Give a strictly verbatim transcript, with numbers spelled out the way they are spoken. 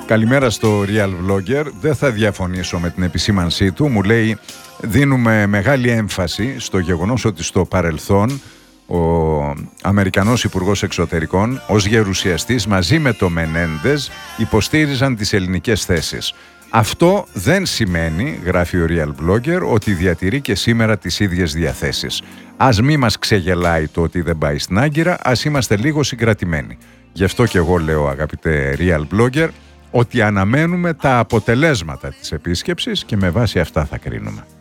Καλημέρα στο Real Vlogger. Δεν θα διαφωνήσω με την επισήμανσή του. Μου λέει, δίνουμε μεγάλη έμφαση στο γεγονός ότι στο παρελθόν ο Αμερικανός Υπουργός Εξωτερικών ως γερουσιαστής μαζί με το Μενέντες υποστήριζαν τις ελληνικές θέσεις. Αυτό δεν σημαίνει, γράφει ο Real Blogger, ότι διατηρεί και σήμερα τις ίδιες διαθέσεις. Ας μη μας ξεγελάει το ότι δεν πάει στην Άγκυρα, ας είμαστε λίγο συγκρατημένοι. Γι' αυτό και εγώ λέω, αγαπητέ Real Blogger, ότι αναμένουμε τα αποτελέσματα της επίσκεψης και με βάση αυτά θα κρίνουμε.